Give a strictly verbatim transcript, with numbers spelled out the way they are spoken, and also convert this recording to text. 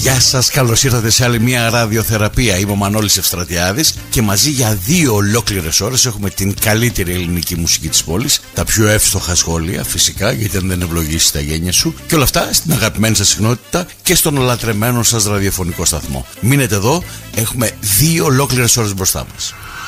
Γεια σας, καλώς ήρθατε σε άλλη μια ραδιοθεραπεία. Είμαι ο Μανώλης Ευστρατιάδης και μαζί για δύο ολόκληρες ώρες έχουμε την καλύτερη ελληνική μουσική της πόλης, τα πιο εύστοχα σχόλια φυσικά, γιατί αν δεν ευλογήσει τα γένια σου, και όλα αυτά στην αγαπημένη σας συχνότητα και στον ολατρεμένο σας ραδιοφωνικό σταθμό. Μείνετε εδώ, έχουμε δύο ολόκληρες ώρες μπροστά μας.